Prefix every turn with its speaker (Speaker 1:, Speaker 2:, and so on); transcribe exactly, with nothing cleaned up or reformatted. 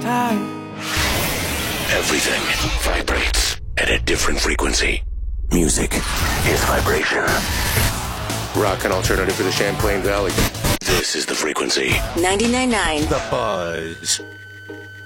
Speaker 1: time.
Speaker 2: Everything vibrates at a different frequency. Music is vibration. Rock and alternative for the Champlain Valley. This is the frequency.
Speaker 3: ninety-nine point nine
Speaker 2: The Buzz.